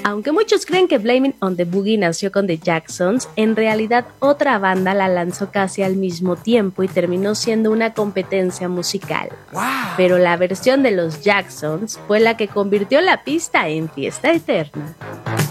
Aunque muchos creen que Blaming on the Boogie nació con The Jacksons, en realidad otra banda la lanzó casi al mismo tiempo y terminó siendo una competencia musical. ¡Wow! Pero la versión de los Jacksons fue la que convirtió la pista en fiesta eterna.